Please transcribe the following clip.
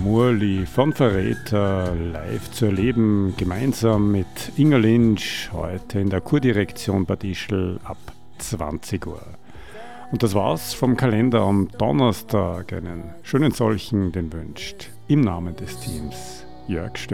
Murli von Verräter live zu erleben, gemeinsam mit Inga Lynch, heute in der Kurdirektion Bad Ischl ab 20 Uhr. Und das war's vom Kalender am Donnerstag. Einen schönen solchen, den wünscht im Namen des Teams Jörg Stör.